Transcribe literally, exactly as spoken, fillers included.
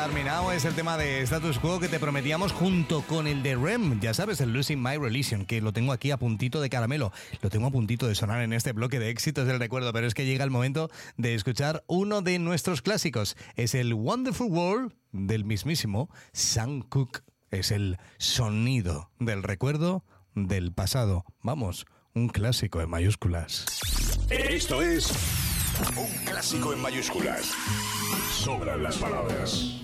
Start Me Now es el tema de Status Quo que te prometíamos junto con el de R E M. Ya sabes, el Losing My Religion, que lo tengo aquí a puntito de caramelo. Lo tengo a puntito de sonar en este bloque de éxitos del recuerdo, pero es que llega el momento de escuchar uno de nuestros clásicos. Es el Wonderful World del mismísimo Sam Cooke. Es el sonido del recuerdo del pasado. Vamos, un clásico en mayúsculas. Esto es un clásico en mayúsculas. Sobran las palabras.